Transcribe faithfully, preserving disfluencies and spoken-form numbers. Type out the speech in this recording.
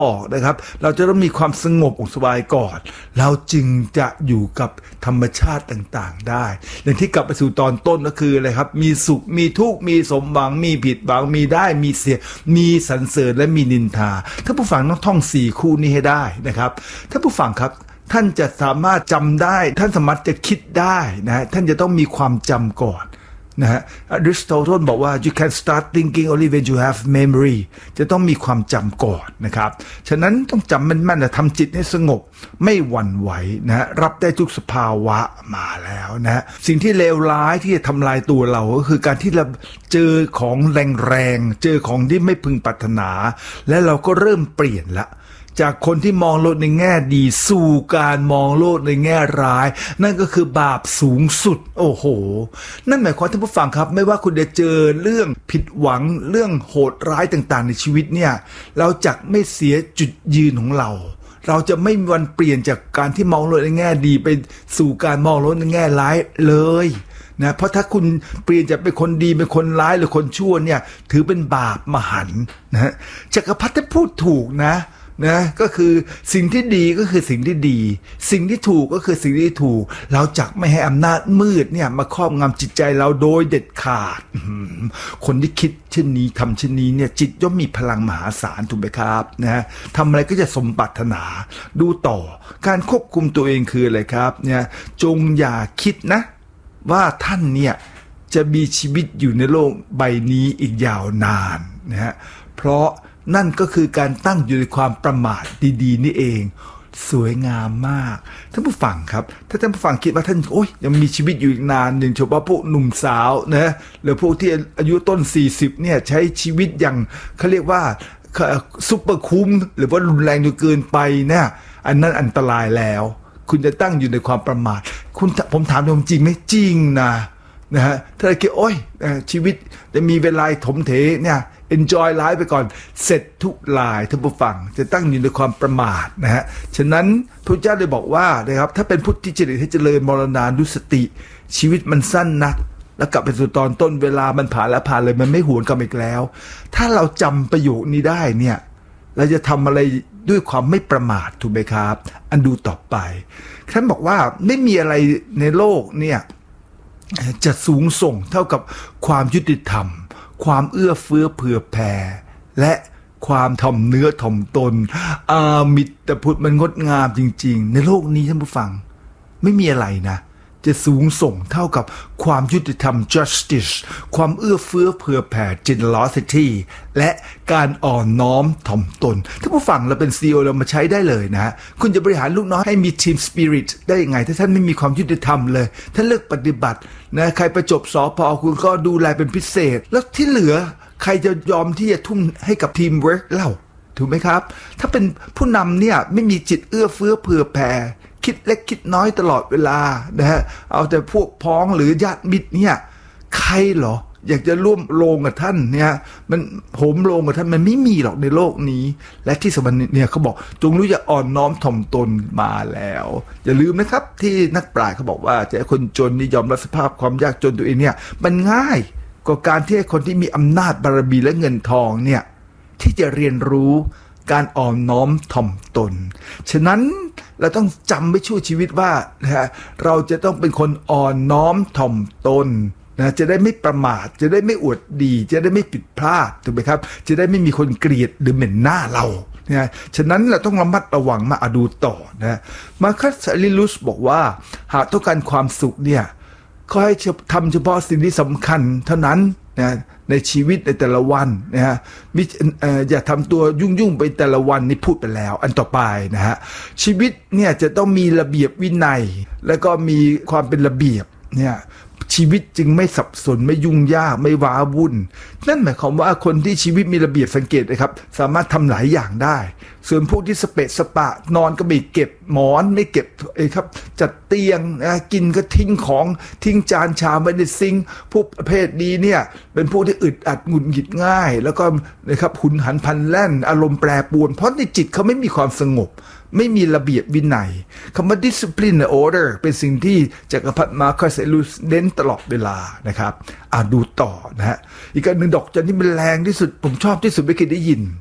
ออกนะครับเราจะต้องมีความสงบสบายก่อนเราจึงจะอยู่กับธรรมชาติต่างๆได้อย่างที่กลับไปสู่ตอนต้นก็คืออะไรครับมีสุขมีทุกข์มีสมหวังมีผิดหวังมีได้มีเสียมีสรรเสริญและมีนินทาถ้าผู้ฟังต้องท่องสี่คู่นี้ให้ได้นะครับถ้าผู้ฟังครับท่านจะสามารถจำได้ท่านสามารถจะคิดได้นะท่านจะต้องมีความจำก่อนนะฮะอริสโตเติลบอกว่า you can start thinking only when you have memory จะต้องมีความจำก่อนนะครับฉะนั้นต้องจำแม่นๆนะทำจิตให้สงบไม่หวั่นไหวนะรับได้ทุกสภาวะมาแล้วนะสิ่งที่เลวร้ายที่จะทำลายตัวเราก็คือการที่เราเจอของแรงๆเจอของที่ไม่พึงปรารถนาและเราก็เริ่มเปลี่ยนละจากคนที่มองโลกในแง่ดีสู่การมองโลกในแง่ร้ายนั่นก็คือบาปสูงสุดโอ้โหนั่นหมายความท่านผู้ฟังครับไม่ว่าคุณจะเจอเรื่องผิดหวังเรื่องโหดร้ายต่างๆในชีวิตเนี่ยเราจะไม่เสียจุดยืนของเราเราจะไม่มีวันเปลี่ยนจากการที่มองโลกในแง่ดีไปสู่การมองโลกในแง่ร้ายเลยนะเพราะถ้าคุณเปลี่ยนจากเป็นคนดีเป็นคนร้ายหรือคนชั่วเนี่ยถือเป็นบาปมหันต์นะจักรพรรดิพูดถูกนะนะก็คือสิ่งที่ดีก็คือสิ่งที่ดีสิ่งที่ถูกก็คือสิ่งที่ถูกเราจักไม่ให้อำนาจมืดเนี่ยมาครอบงำจิตใจเราโดยเด็ดขาดคนที่คิดเช่นนี้ทำเช่นนี้เนี่ยจิตย่อมมีพลังมหาศาลถูกไหมครับนะทำอะไรก็จะสมปรารถนาดูต่อการควบคุมตัวเองคืออะไรครับเนี่ยจงอย่าคิดนะว่าท่านเนี่ยจะมีชีวิตอยู่ในโลกใบนี้อีกยาวนานนะฮะเพราะนั่นก็คือการตั้งอยู่ในความประมาทดีๆนี่เองสวยงามมากท่านผู้ฟังครับถ้าท่านผู้ฟังคิดว่าท่านโอ๊ยยังมีชีวิตอยู่อีกนานหนึ่งเฉพาะพวกหนุ่มสาวนะหรือพวกที่อายุต้นสี่สิบเนี่ยใช้ชีวิตอย่างเขาเรียกว่าซุปเปอร์คุ้มหรือว่ารุนแรงจนเกินไปเนี่ยอันนั้นอันตรายแล้วคุณจะตั้งอยู่ในความประมาทคุณผมถามจริงไหมจริงนะนะฮะถ้าคิดโอ๊ยชีวิตจะมีเวลาถมเถเนี่ยenjoy life ไปก่อนเสร็จทุกลายท่านผู้ฟังจะตั้งอยู่ในความประมาทนะฮะฉะนั้นพระเจ้าเลยบอกว่านะครับถ้าเป็นพุทธที่เจริญให้เจริญมรณานุสติชีวิตมันสั้นนักแล้วกลับไปสู่ตอนต้นเวลามันผ่านแล้วผ่านเลยมันไม่หวนกลับอีกแล้วถ้าเราจำประโยคนี้ได้เนี่ยเราจะทำอะไรด้วยความไม่ประมาทถูกไหมครับอันดูต่อไปท่านบอกว่าไม่มีอะไรในโลกเนี่ยจะสูงส่งเท่ากับความยุติธรรมความเอื้อเฟื้อเผื่อแผ่และความถ่อมเนื้อถ่อมตนอามิตรพุทธมันงดงามจริงๆในโลกนี้ท่านผู้ฟังไม่มีอะไรนะจะสูงส่งเท่ากับความยุติธรรม justice ความเอื้อเฟื้อเผื่อแผ่ generosity และการอ่อนน้อมถ่อมตนท่านผู้ฟังเราเป็น ซี อี โอ เรามาใช้ได้เลยนะคุณจะบริหารลูกน้องให้มี team spirit ได้ยังไงถ้าท่านไม่มีความยุติธรรมเลยท่านเลือกปฏิบัตินะใครประจบสพคุณก็ดูแลเป็นพิเศษแล้วที่เหลือใครจะยอมที่จะทุ่มให้กับทีมเวิร์กเล่าถูกไหมครับถ้าเป็นผู้นำเนี่ยไม่มีจิตเอื้อเฟื้อเผื่อแผ่คิดเล็กคิดน้อยตลอดเวลานะฮะเอาแต่พวกพ้องหรือญาติมิตรเนี่ยใครเหรออยากจะร่วมโรงกับท่านเนี่ยมันโหมโรงกับท่านมันไม่มีหรอกในโลกนี้และที่สำคัญเนี่ยเขาบอกจงรู้จักอ่อนน้อมถ่อมตนมาแล้วอย่าลืมนะครับที่นักปราชญ์เขาบอกว่าจะให้คนจนนี่ยอมรับสภาพความยากจนตัวเองเนี่ยมันง่ายกว่าการที่ให้คนที่มีอำนาจบารมีและเงินทองเนี่ยที่จะเรียนรู้การอ่อนน้อมถ่อมตนฉะนั้นเราต้องจำไว้ชั่วชีวิตว่านะฮะเราจะต้องเป็นคนอ่อนน้อมถ่อมตนนะจะได้ไม่ประมาทจะได้ไม่อวดดีจะได้ไม่ผิดพลาดถูกไหมครับจะได้ไม่มีคนเกลียดหรือเหม็นหน้าเรานะฉะนั้นเราต้องระมัดระวังมาอดูต่อนะมาคัสซิลิลุสบอกว่าหากต้องการความสุขเนี่ยขอให้ทำเฉพาะสิ่งที่สำคัญเท่านั้นนะในชีวิตในแต่ละวันนะฮะอย่าทำตัวยุ่งๆไปแต่ละวันนี่พูดไปแล้วอันต่อไปนะฮะชีวิตเนี่ยจะต้องมีระเบียบวินัยแล้วก็มีความเป็นระเบียบเนี่ยชีวิตจึงไม่สับสนไม่ยุ่งยากไม่ว้าวุ่นนั่นหมายความว่าคนที่ชีวิตมีระเบียบสังเกตนะครับสามารถทำหลายอย่างได้ส่วนพวกที่สเปะสปะนอนก็ไม่เก็บหมอนไม่เก็บไอ้ครับจัดเตียงนะกินก็ทิ้งของทิ้งจานชามไว้ในซิงค์พวกประเภทนี้เนี่ยเป็นพวกที่อึดอัดหงุดหงิดง่ายแล้วก็นะครับหุนหันพลันแล่นอารมณ์แปรปรวนเพราะในจิตเขาไม่มีความสงบไม่มีระเบียบวินัยคำว่า discipline order เป็นสิ่งที่จักรพรรดิมาร์คัส เอลูสเน้นตลอดเวลานะครับอ่าดูต่อนะฮะอีกอันหนึ่งดอกจันที่มันแรงที่สุดผมชอบที่สุดไม่เคยได้ยิน